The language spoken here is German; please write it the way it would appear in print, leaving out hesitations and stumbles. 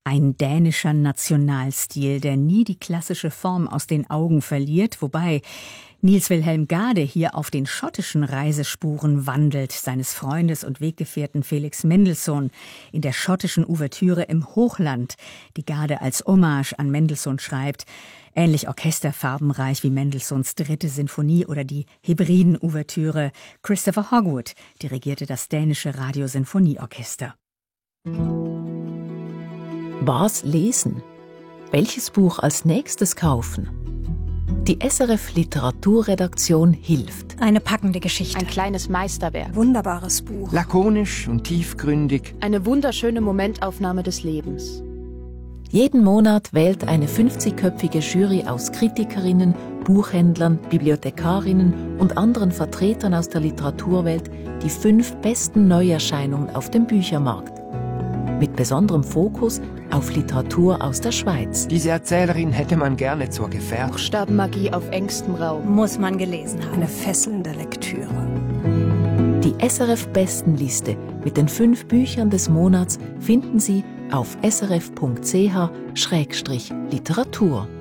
Ein dänischer Nationalstil, der nie die klassische Form aus den Augen verliert, wobei Niels Wilhelm Gade hier auf den schottischen Reisespuren wandelt, seines Freundes und Weggefährten Felix Mendelssohn, in der schottischen Ouvertüre im Hochland, die Gade als Hommage an Mendelssohn schreibt, ähnlich orchesterfarbenreich wie Mendelssohns 3. Sinfonie oder die Hebriden-Ouvertüre. Christopher Hogwood dirigierte das dänische Radiosinfonieorchester. Was lesen? Welches Buch als nächstes kaufen? Die SRF Literaturredaktion hilft. Eine packende Geschichte. Ein kleines Meisterwerk. Wunderbares Buch. Lakonisch und tiefgründig. Eine wunderschöne Momentaufnahme des Lebens. Jeden Monat wählt eine 50-köpfige Jury aus Kritikerinnen, Buchhändlern, Bibliothekarinnen und anderen Vertretern aus der Literaturwelt die 5 besten Neuerscheinungen auf dem Büchermarkt. Mit besonderem Fokus auf Literatur aus der Schweiz. Diese Erzählerin hätte man gerne zur Gefährtin. Buchstabenmagie auf engstem Raum. Muss man gelesen haben. Eine fesselnde Lektüre. Die SRF-Bestenliste mit den 5 Büchern des Monats finden Sie auf srf.ch/literatur.